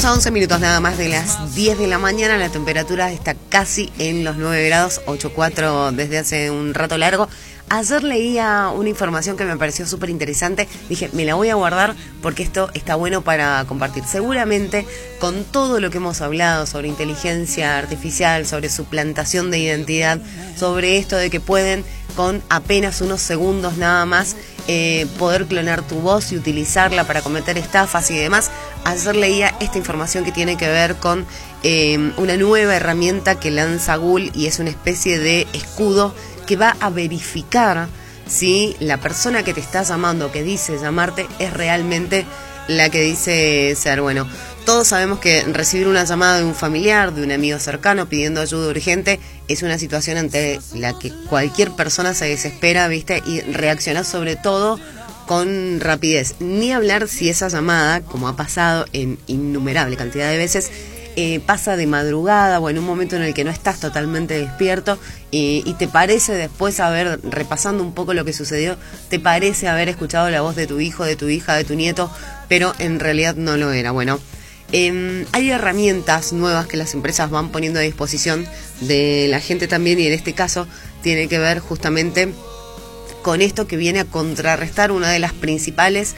a 11 minutos nada más de las 10 de la mañana. La temperatura está casi en los 9 grados, 8,4 desde hace un rato largo. Ayer leía una información que me pareció súper interesante. Dije, me la voy a guardar porque esto está bueno para compartir. Seguramente con todo lo que hemos hablado sobre inteligencia artificial, sobre suplantación de identidad, sobre esto de que pueden con apenas unos segundos nada más poder clonar tu voz y utilizarla para cometer estafas y demás. Ayer leía esta información que tiene que ver con una nueva herramienta que lanza Google y es una especie de escudo que va a verificar si la persona que te está llamando, que dice llamarte, es realmente la que dice ser. Bueno, todos sabemos que recibir una llamada de un familiar, de un amigo cercano pidiendo ayuda urgente, es una situación ante la que cualquier persona se desespera, ¿viste? Y reacciona sobre todo con rapidez. Ni hablar si esa llamada, como ha pasado en innumerable cantidad de veces, pasa de madrugada o en un momento en el que no estás totalmente despierto y te parece después haber, repasando un poco lo que sucedió, te parece haber escuchado la voz de tu hijo, de tu hija, de tu nieto, pero en realidad no lo era. Bueno, hay herramientas nuevas que las empresas van poniendo a disposición de la gente también, y en este caso tiene que ver justamente con esto que viene a contrarrestar una de las principales